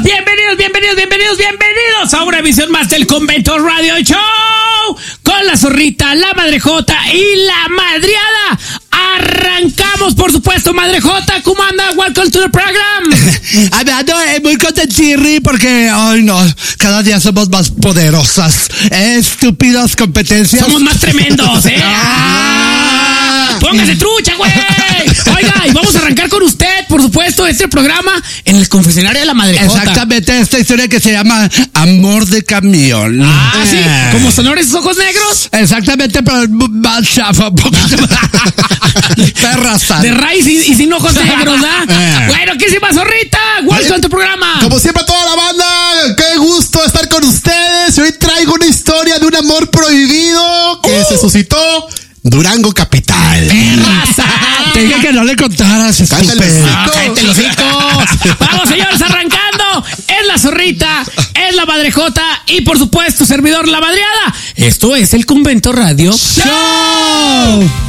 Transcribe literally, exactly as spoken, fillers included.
bienvenidos, bienvenidos, bienvenidos, bienvenidos a una emisión más del Convento Radio Show con la zorrita, la madrejota y la madriada. Arrancamos, por supuesto, madrejota. ¿Cómo anda? Welcome to the program. Ando eh, muy contentirri porque hoy no, cada día somos más poderosas. Estúpidas competencias. Somos más tremendos, ¿eh? ¡Ah! ¡Póngase trucha, güey! Oiga, y vamos a arrancar con usted, por supuesto, este programa en el confesionario de la madrejota. Exactamente, esta historia que se llama Amor de Camión. Ah, sí, como sonores esos ojos negros. Exactamente, pero más chafa. Perras. De raíz y, y sin ojos negros, ¿ah? Eh. Bueno, ¿qué se pasa, zorrita? Welcome to programa. Como siempre a toda la banda, qué gusto estar con ustedes. Hoy traigo una historia de un amor prohibido que Uh. se suscitó Durango capital. ¡Raza! Te dije que no le contaras, Cállate los estúpido. Ah, cállate los hocico. Vamos, señores, arrancando. Es la zorrita, es la madrejota y, por supuesto, servidor la madriada. Esto es el Convento Radio ¡Show!